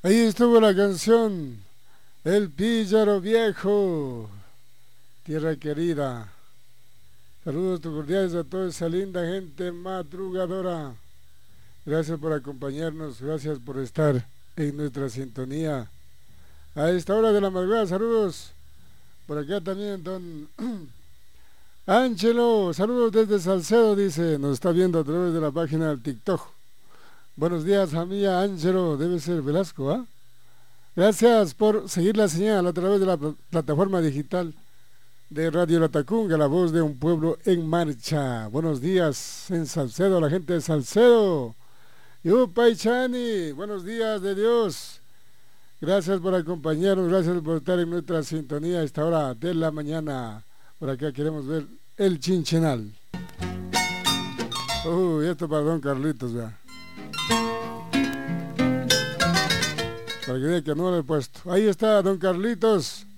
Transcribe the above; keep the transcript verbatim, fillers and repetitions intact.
Ahí estuvo la canción El Píllaro Viejo, tierra querida. Saludos cordiales a toda esa linda gente madrugadora. Gracias por acompañarnos, gracias por estar en nuestra sintonía. A esta hora de la madrugada, saludos. Por acá también, don Ángelo, saludos desde Salcedo, dice, nos está viendo a través de la página del TikTok. Buenos días, familia Ángelo, debe ser Velasco, ¿ah? ¿eh? Gracias por seguir la señal a través de la pl plataforma digital de Radio La Tacunga, la voz de un pueblo en marcha. Buenos días en Salcedo, la gente de Salcedo. Yupay Chani, buenos días de Dios. Gracias por acompañarnos, gracias por estar en nuestra sintonía a esta hora de la mañana. Por acá queremos ver el Chinchenal. Uy, esto para don Carlitos, ya. Para que vea que no lo he puesto. Ahí está don Carlitos.